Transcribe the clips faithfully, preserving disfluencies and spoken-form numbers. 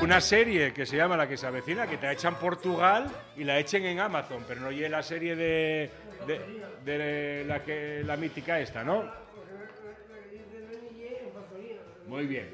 una serie que se llama La que se avecina, que te echan Portugal y la echen en Amazon, pero no llegue la serie de, de, de la, que, la mítica esta, ¿no? Muy bien.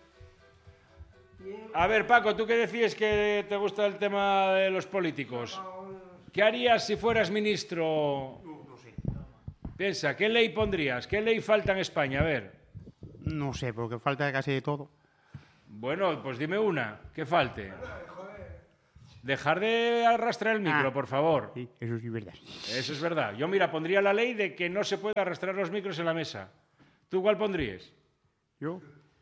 A ver, Paco, ¿tú qué decías que te gusta el tema de los políticos? ¿Qué harías si fueras ministro? No, no sé. Piensa, ¿qué ley pondrías? ¿Qué ley falta en España? A ver. No sé, porque falta casi de todo. Bueno, pues dime una, que falte. Dejar de arrastrar el micro, Ah, por favor. Sí, eso sí es verdad. Eso es verdad. Yo, mira, pondría la ley de que no se puede arrastrar los micros en la mesa. ¿Tú cuál pondrías? Yo.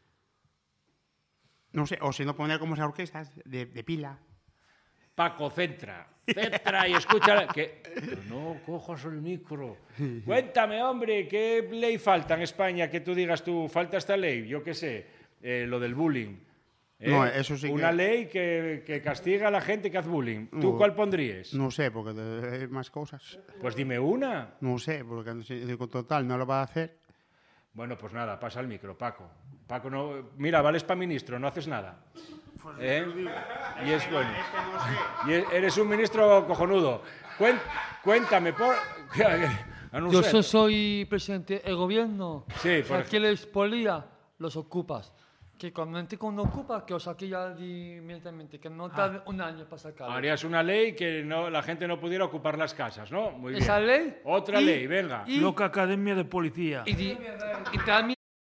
No sé, o si no poner como esas orquestas de, de pila. Paco, centra. Centra y escucha. Que... Pero no cojas el micro. Cuéntame, hombre, ¿qué ley falta en España que tú digas tú, falta esta ley? Yo qué sé, eh, lo del bullying. ¿eh? No, eso sí que- Una ley que, que castiga a la gente que hace bullying. ¿Tú No. cuál pondrías? No sé, porque hay más cosas. Pues dime una. No sé, porque si con total no lo va a hacer. Bueno, pues nada, pasa el micro, Paco. Paco, no, mira, vales para ministro, no haces nada. ¿Eh? Y es bueno. Y e- eres un ministro cojonudo. Cuen- cuéntame, por... Ah, no Yo sé. so- soy presidente del gobierno. Sí, O sea, por- que les polía los ocupas. Que cuando entre con un ocupa, que os saque ya de- inmediatamente, que no tarde un año para sacarlo. Harías una ley que no, la gente no pudiera ocupar las casas, ¿no? Muy bien. Esa ley. Otra y- ley, venga. Y, Loca Academia de Policía. y, di- y también.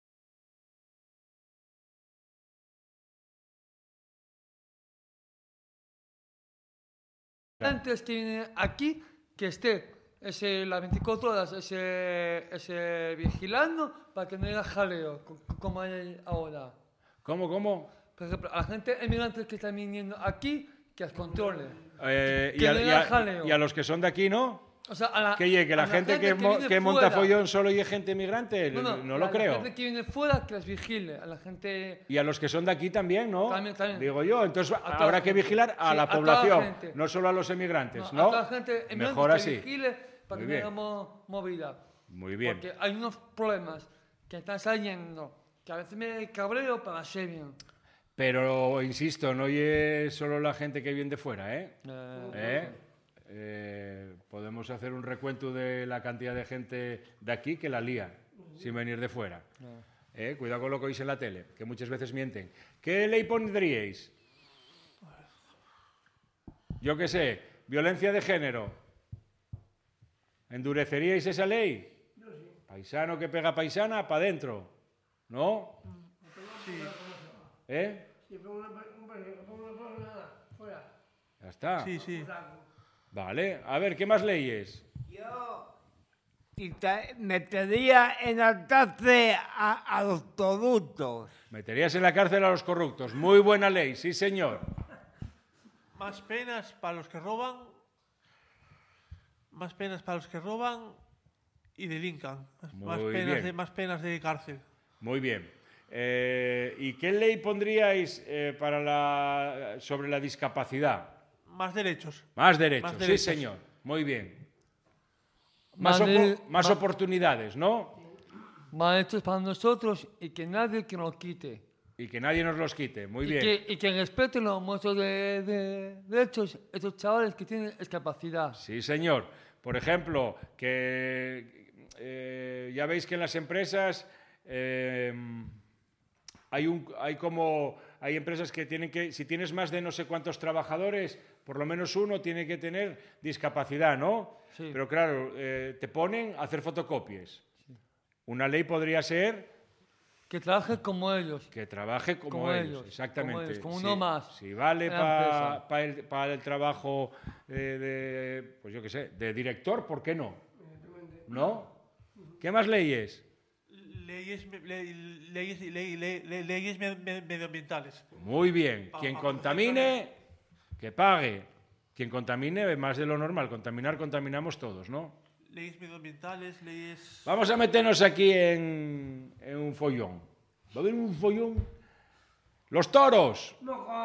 Antes que viene aquí, que esté ese, las veinticuatro horas ese, ese vigilando para que no haya jaleo, co- como hay ahora. ¿Cómo, cómo? Por ejemplo, a la gente emigrante que está viniendo aquí, que las controle. Eh, y, Que a, no y haya a- jaleo. y a los que son de aquí, ¿no? O sea, a la, Que llegue, que la a gente, que, mo- viene que monta fuera. follón solo y gente inmigrante, no, No, no, lo la, creo. La gente que viene fuera, que las vigile. A la gente. Y a los que son de aquí también, ¿no? También, también. Digo yo, entonces toda habrá la que gente. vigilar a Sí, la a toda la población, gente. no solo a los emigrantes, No, ¿no? A toda la gente emigrante Mejor que así. vigile para Muy que bien. tengamos movilidad. Muy bien. Porque hay unos problemas que están saliendo que a veces me cabreo para hacer bien. Pero, insisto, no es solo la gente que viene de fuera, ¿eh? Eh, ¿Eh? Eh, podemos hacer un recuento de la cantidad de gente de aquí que la lía sin venir de fuera. ¿Eh? Cuidado con lo que oís en la tele, que muchas veces mienten. ¿Qué ley pondríais? Yo qué sé, violencia de género. ¿Endureceríais esa ley? Paisano que pega paisana, para adentro. ¿No? ¿Eh? Ya está. Sí, sí. Vale. A ver, ¿qué más leyes? Yo quita- metería en la cárcel a, a los corruptos. Meterías en la cárcel a los corruptos. Muy buena ley, sí, señor. Más penas para los que roban. Más penas para los que roban y delincan. Más Muy penas, bien. de, más penas de cárcel. Muy bien. Eh, ¿Y qué ley pondríais eh, para la, sobre la discapacidad? Más derechos. Más derechos, Más derechos. sí, señor. Muy bien. Más, Más opo- de- más más- oportunidades, ¿no? Más derechos para nosotros y que nadie que nos quite. Y que nadie nos los quite. Muy y, bien. Que, y que respeten los muestros de, de derechos estos chavales que tienen discapacidad. Sí, señor. Por ejemplo, que eh, ya veis que en las empresas eh, hay, un, hay como hay empresas que tienen que, si tienes más de no sé cuántos trabajadores, por lo menos uno tiene que tener discapacidad, ¿no? Sí. Pero claro, eh, te ponen a hacer fotocopias. Una ley podría ser Que trabajen como ellos. que trabaje como, Como ellos, ellos, exactamente. como ellos, como Si- uno más Si vale en la para empresa. el, pa el trabajo eh, de, pues yo qué sé, de director, ¿por qué no? ¿No? ¿Qué más leyes? Leyes, me- le- leyes, ley- ley- ley- leyes me- me- medioambientales. Muy bien. Pa- Quien pa- contamine, que pague. Quien contamine, más de lo normal. Contaminar, contaminamos todos, ¿no? Leyes medioambientales, leyes... Vamos a meternos aquí en, en un follón. ¿Va a haber un follón? ¡Los toros!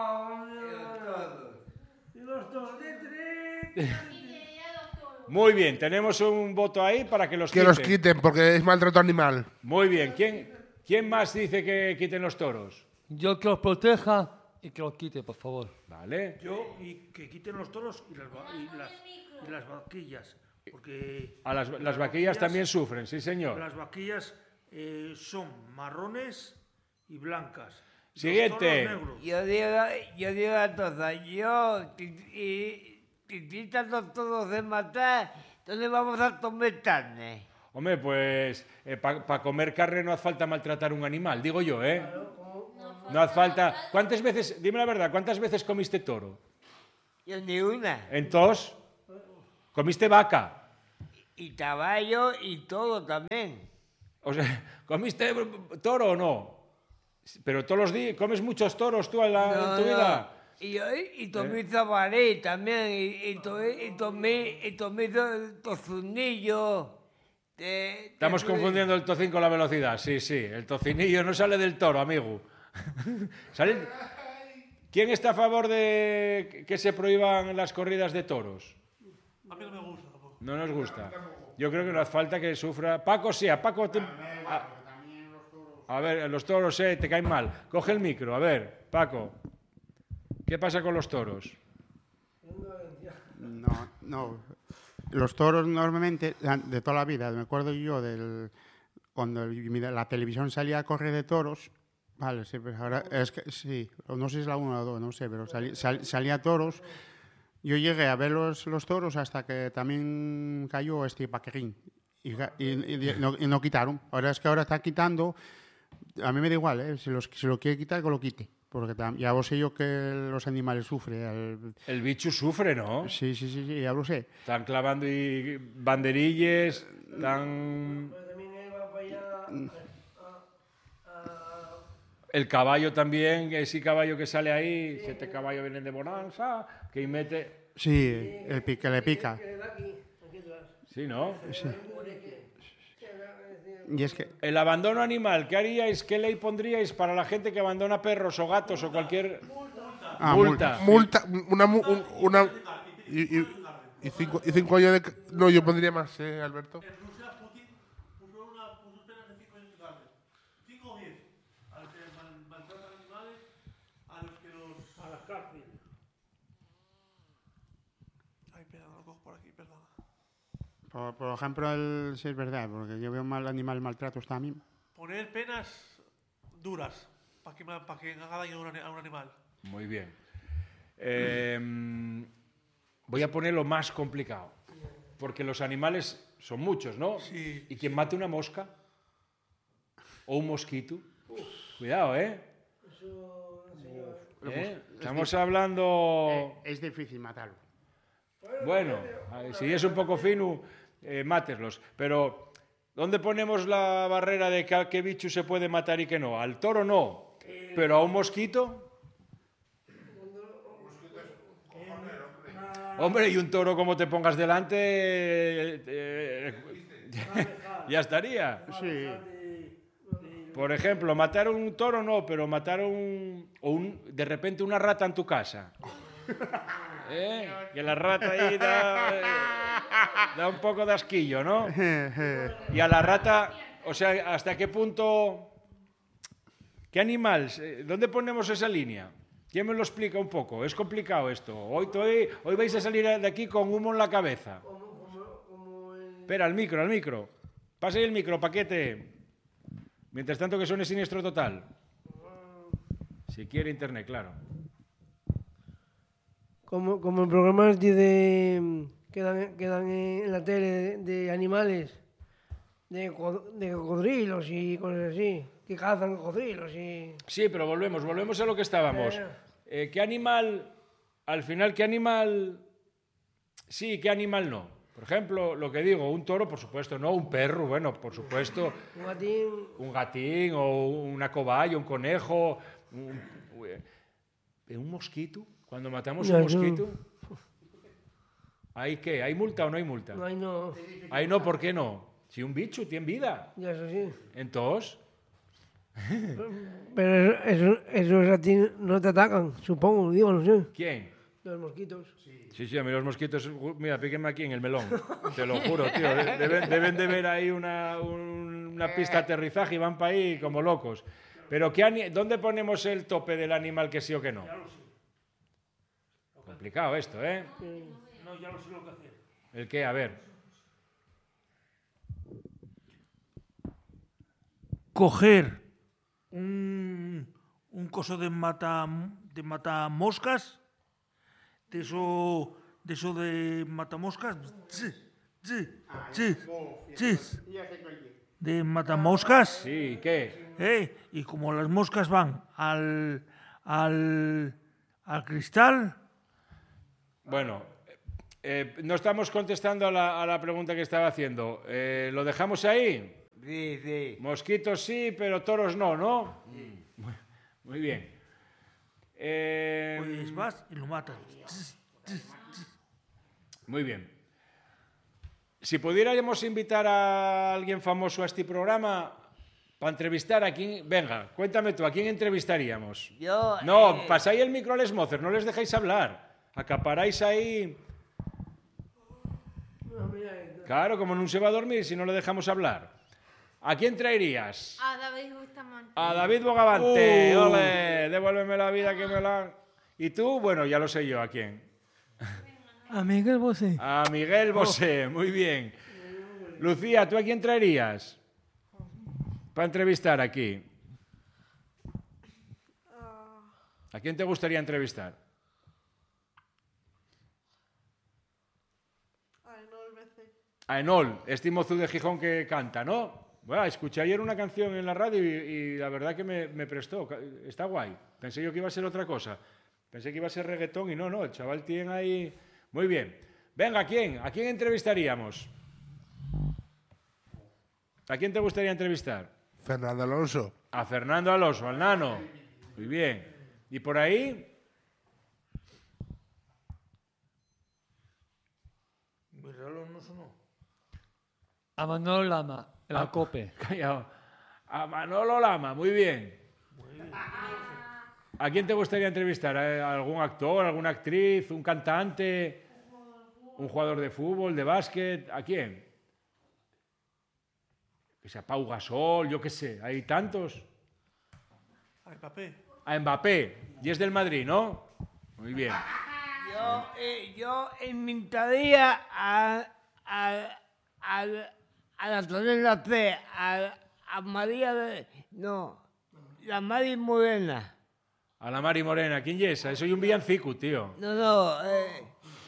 Muy bien, tenemos un voto ahí para que los Que quiten. los quiten, porque es maltrato animal. Muy bien. ¿Quién, ¿Quién más dice que quiten los toros? Yo que los proteja y que lo quite, por favor. Vale. Yo, y que quiten los toros y las, va- y las, y las vaquillas. Porque A las, las vaquillas también sufren, sí, señor. las vaquillas eh, son marrones y blancas. Los Siguiente. toros negros. Yo digo, yo digo una cosa, yo, si, y, si quitan los toros de matar, ¿dónde vamos a comer carne? Hombre, pues para comer carne no hace falta maltratar un animal, digo yo, ¿eh? No hace falta... ¿Cuántas veces, dime la verdad, cuántas veces comiste toro? Yo ni una. Entonces, ¿comiste vaca? Y caballo y todo también. O sea, ¿comiste toro o no? Pero todos los días, ¿comes muchos toros tú en, la, No, en tu no. vida? Y, yo- y tomé zabalí también, y, y, tomé, y tomé, y tomé to- tozunillo. de- Estamos de- confundiendo el tocín con la velocidad. Sí, sí, el tocinillo no sale del toro, amigo. Sale- ¿Quién está a favor de que se prohíban las corridas de toros? A mí no me gusta tampoco. No nos gusta. Yo creo que no hace falta que sufra. Paco, sí, a Paco. te- A, a ver, los toros, eh, te caen mal. Coge el micro, a ver, Paco. ¿Qué pasa con los toros? No, no. Los toros normalmente, de toda la vida, me acuerdo yo del cuando el- la televisión salía a correr de toros, vale, sí, pero ahora es que sí, o no sé si es la una o dos, no sé, pero salí- sal- salía toros. Yo llegué a ver los, los toros hasta que también cayó este Paquerín y, ga- y- y- y no, y no quitaron. Ahora es que ahora está quitando, a mí me da igual, ¿eh? Si, los, si lo quiere quitar, que lo quite. Porque tam- ya lo sé yo que los animales sufren. el- El bicho sufre, ¿no? Sí, sí, sí, sí, ya lo sé. Están clavando y banderillas, están... También él va para allá a, a- El caballo también, ese caballo que sale ahí, siete caballos vienen de Bonanza, que mete... Sí, el pi- que le pica. que le da aquí, aquí atrás. Sí, ¿no? Y es que, El abandono animal, ¿qué haríais, qué ley pondríais para la gente que abandona perros o gatos o cualquier... ah, Multa. Multa, una, mu- un- una y, y- y cinco, y cinco años de... ca- No, yo pondría más, ¿eh, Alberto? En Rusia, Putin puso una puso penas de cinco años de cárcel. cinco o diez. A los que mal- maltratan animales, a los que los... A las cárceles. Ay, espera, no lo cojo por aquí, perdón. por, por ejemplo, el, sí es verdad, porque yo veo mal animal maltratos también. Poner penas duras para que, ma- pa' que haga daño a un, ani- a un animal. Muy bien. Eh, voy a poner lo más complicado, porque los animales son muchos, ¿no? Sí. ¿Y quien mate una mosca? ¿O un mosquito? Cuidado, ¿eh? ¿Eh? Estamos hablando... Eh, es difícil matarlo. Bueno, eh, si es un poco fino, eh, máteslos. Pero, ¿dónde ponemos la barrera de que- qué bicho se puede matar y qué no? Al toro no, pero a un mosquito... Hombre, y un toro como te pongas delante, eh, eh, ya estaría. Sí. Por ejemplo, matar un toro no, pero matar un, o un, de repente una rata en tu casa. ¿Eh? Que la rata ahí da, eh, da un poco de asquillo, ¿no? Y a la rata, o sea, ¿hasta qué punto? ¿Qué animal? eh, ¿Dónde ponemos esa línea? ¿Quién me lo explica un poco? Es complicado esto. Hoy, hoy, hoy vais a salir de aquí con humo en la cabeza. Espera, al micro, al micro. Pase el micro, paquete. Mientras tanto que suene Siniestro Total. Si quiere internet, claro. Como, como en programas de, de- que, dan, que dan en la tele de, de animales, de, co- de cocodrilos y cosas así, que cazan cocodrilos y... Sí, pero volvemos, volvemos a lo que estábamos. Eh, ¿Qué animal, al final, qué animal sí, qué animal no? Por ejemplo, lo que digo, un toro, por supuesto, no, un perro, bueno, por supuesto, Un gatín, un gatín o una cobaya, un conejo, un, un mosquito. Cuando matamos un No, no. mosquito, ¿hay qué? ¿Hay multa o no hay multa? no hay no, Ahí no, ¿por qué no? Si un bicho tiene vida. ya eso sí. Entonces, Pero eso- eso- esos a ti no te atacan, supongo, digo, no sé. ¿quién? Los mosquitos. Sí, sí, a mí los mosquitos, mira, píquenme aquí en el melón, te lo juro, tío. de- Deben, deben de ver ahí una, un- una pista de aterrizaje y van para ahí como locos. Pero ¿qué ani- ¿dónde ponemos el tope del animal que sí o que no? Ya lo sé. Complicado esto, ¿eh? No, ya lo sé lo que hacer. ¿El qué? A ver. Coger un, un coso de mata de matamoscas, de eso de eso de matamoscas, ch, ch, ch, ch, de matamoscas, Sí, ¿qué? ¿eh? Y como las moscas van al al al cristal, Bueno, eh, no estamos contestando a la, a la pregunta que estaba haciendo. Eh, ¿Lo dejamos ahí? Sí, sí. Mosquitos sí, pero toros no, ¿no? Muy, muy bien. Eh, pues vas y lo matas. muy bien. Si pudiéramos invitar a alguien famoso a este programa para entrevistar a quién... Venga, cuéntame tú, ¿a quién entrevistaríamos? Yo, No, eh, pasáis el micro a les mozos, no les dejáis hablar. Acaparáis ahí... Claro, como no se va a dormir si no le dejamos hablar. ¿A quién traerías? A David Bustamante. A David Bogavante. Oh. ¡Ole! Devuélveme la vida que me la... ¿Y tú? Bueno, ya lo sé yo, ¿a quién? A Miguel Bosé. A Miguel Bosé, muy bien. Lucía, ¿tú a quién traerías? Para entrevistar aquí. ¿A quién te gustaría entrevistar? A Enol, este mozo de Gijón que canta, ¿no? Bueno, escuché ayer una canción en la radio y, y la verdad que me, me prestó. Está guay. Pensé yo que iba a ser otra cosa. Pensé que iba a ser reggaetón y no, no. El chaval tiene ahí... Muy bien. Venga, ¿a quién? ¿A quién entrevistaríamos? ¿A quién te gustaría entrevistar? Fernando Alonso. A Fernando Alonso, al nano. Muy bien. ¿Y por ahí? A Manolo Lama, la COPE. Callao. A Manolo Lama, muy bien. ¿A quién te gustaría entrevistar? ¿A algún actor, alguna actriz, un cantante, un jugador de fútbol, de básquet? ¿A quién? Que sea Pau Gasol, yo qué sé, hay tantos. Ay, papé. A Mbappé, y es del Madrid, ¿no? Muy bien. Yo, eh, yo invitaría a, a, a, a la Torena C, a, a María de... No, la Mari Morena. A la Mari Morena, ¿quién es esa? Soy un villancico, tío. No, no, eh,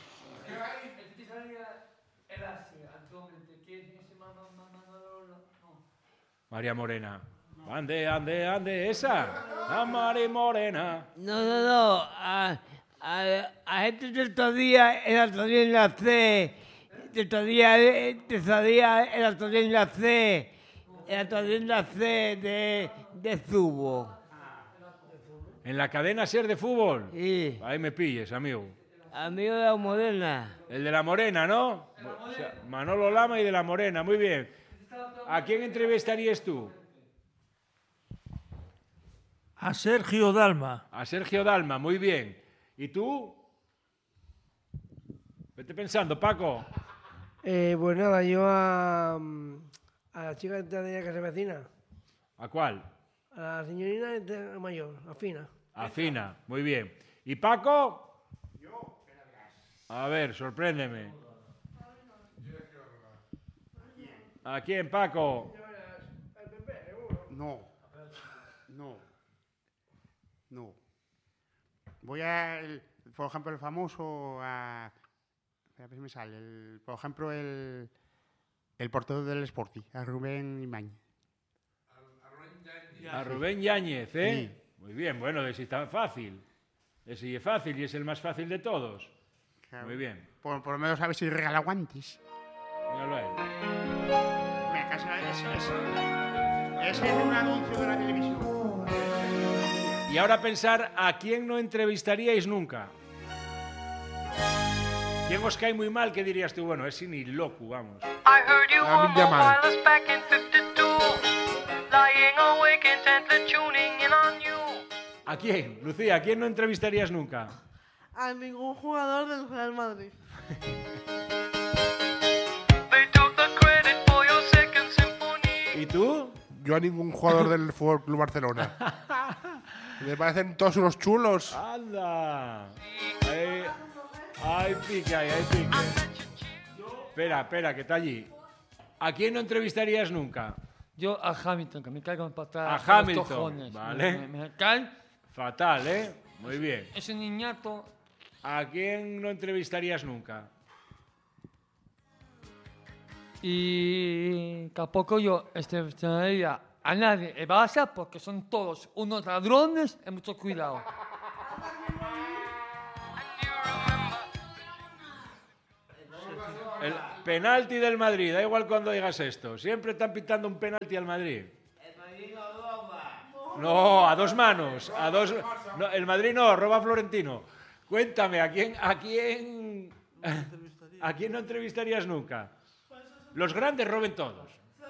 María Morena. Ande, ande, ande, esa. La Mari Morena. no, no, no, a, a, a gente de todavía en la Torena C, de todavía, de todavía en la Torena C, en la Torena C de, de Zubo. En la cadena SER de fútbol. Sí, Ahí me pilles, amigo. amigo de la Morena. El de la Morena, ¿no? O sea, Manolo Lama y de la Morena, muy bien. ¿A quién entrevistarías tú? A Sergio Dalma. A Sergio Dalma, muy bien. ¿Y tú? Vete pensando, Paco. Eh, pues nada, yo a, a la chica de que se vecina, ¿A cuál? a la señorina de- mayor, a Fina. A Fina, muy bien. ¿Y Paco? Yo. A ver, sorpréndeme. ¿A quién, Paco? No. No. No. Voy a, el- por ejemplo, el famoso, a, a ver si me sale, el- por ejemplo, el, el portero del Sporting, a Rubén Imañez. A Rubén Yáñez, ¿eh? Sí. Muy bien, bueno, ese está fácil. Ese sí es fácil y es el más fácil de todos. Claro. Muy bien. Por, por lo menos a ver si regala guantes. Míralo a él. Me casa ese, ese. Ese es un anuncio de la televisión. Y ahora pensar a quién no entrevistaríais nunca. ¿Quién os cae muy mal? ¿Qué dirías tú? Bueno, ese ni loco, vamos. I heard you Lamin were Yamal. wireless back in fifty-two, lying awake intently tuning in on you. ¿A quién? Lucía, ¿a quién no entrevistarías nunca? A ningún jugador del Real Madrid. They took the credit for your second symphony. ¿Y tú? yo a ningún jugador del F C Barcelona. Me parecen todos unos chulos. ¡Anda! Ahí, hay pique, ahí, hay pique. Espera, espera, que está allí. ¿A quién no entrevistarías nunca? Yo a Hamilton, que me caigo en patada. A los Hamilton, cojones. vale. Me, me, me caen. Fatal, ¿eh? Muy bien. Ese niñato. ¿A quién no entrevistarías nunca? Y tampoco yo entrevistaría a nadie en Barça porque son todos unos ladrones y mucho cuidado. El penalti del Madrid, da igual cuando digas esto. Siempre están pitando un penalti al Madrid. No, a dos manos. A dos, no, el Madrid no, roba Florentino. Cuéntame, ¿a quién, a quién, a quién no entrevistarías nunca? Los grandes roben todos.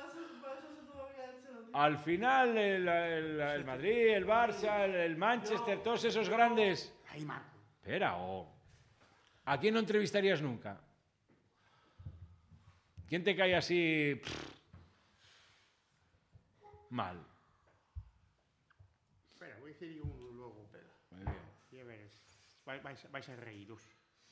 Al final, el, el- el Madrid, el Barça, el, el Manchester, todos esos grandes. Espera, oh. ¿A quién no entrevistarías nunca? ¿Quién te cae así pff, mal? Espera, voy a decir yo uno luego. Muy bien. Ya veréis. Vais, vais- vais a reíros.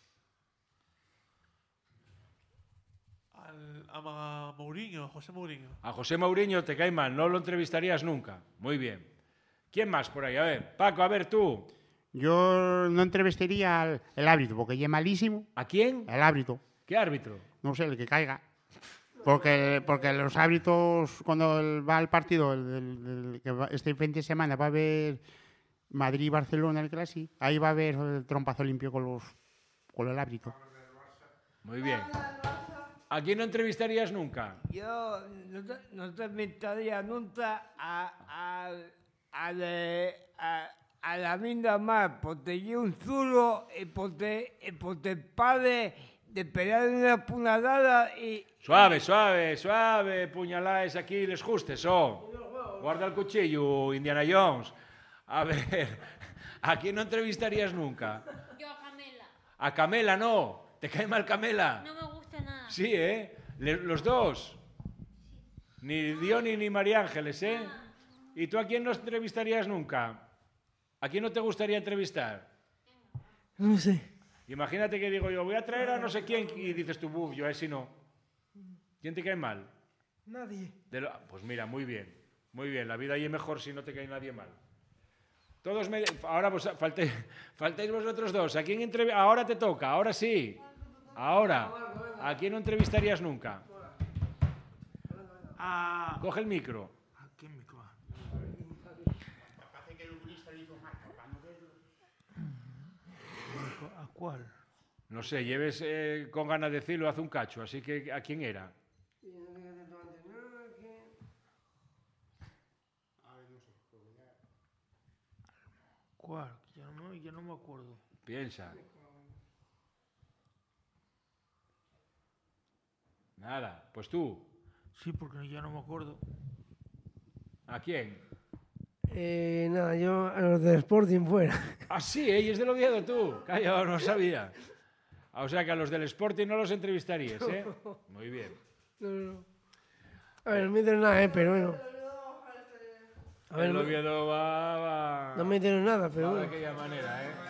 Al, a Ma- Mourinho, a José Mourinho. A José Mourinho te cae mal, no lo entrevistarías nunca. Muy bien. ¿Quién más por ahí? A ver, Paco, a ver tú. Yo no entrevistaría al el árbitro, porque ya es malísimo. ¿A quién? El árbitro. ¿Qué árbitro? No sé, el que caiga. Porque, porque los árbitros, cuando el- va al partido, el, el- el que va- este fin de semana va a haber Madrid-Barcelona, el clásico, ahí va a haber el trompazo limpio con, los, con el árbitro. Muy bien. ¿A quién no entrevistarías nunca? Yo no te, no te invitaría nunca a, a, a, de- a, a la mina más, porque yo un zulo y porque, y porque el padre de pegar una puñalada y... Suave, suave, suave, puñalaes aquí, les justes, oh. Guarda el cuchillo, Indiana Jones. A ver, ¿a quién no entrevistarías nunca? Yo a Camela. A Camela, no. ¿Te cae mal Camela? No me gusta nada. Sí, ¿eh? Le- los dos. Ni Diony ni María Ángeles, ¿eh? ¿Y tú a quién no entrevistarías nunca? ¿A quién no te gustaría entrevistar? No sé. Imagínate que digo yo, voy a traer a no sé quién y dices tú, buf, yo a ese no. ¿Quién te cae mal? Nadie. De lo- Pues mira, muy bien, muy bien. La vida ahí es mejor si no te cae nadie mal. Todos me... Ahora pues, falté- faltáis vosotros dos. ¿A quién entrev- Ahora te toca, ahora sí. Ahora. ¿A quién no entrevistarías nunca? A. Coge el micro. ¿A quién me coja? ¿A cuál? No sé, lleves eh, con ganas de decirlo hace un cacho, así que ¿a quién era? ¿Cuál? Ya no, me- ya no me acuerdo. Piensa. Nada, pues tú. Sí, porque ya no me acuerdo. ¿A quién? Eh, nada, yo a los del Sporting fuera. Ah, sí, ¿eh? Y es del Oviedo tú. Calla, no sabía. Ah, o sea que a los del Sporting no los entrevistarías, ¿eh? Muy bien. No, no, no. A ver, no me dieron nada, eh, pero bueno. A ver, El no, Oviedo va... va... no me dieron nada, pero va de bueno. aquella manera, ¿eh?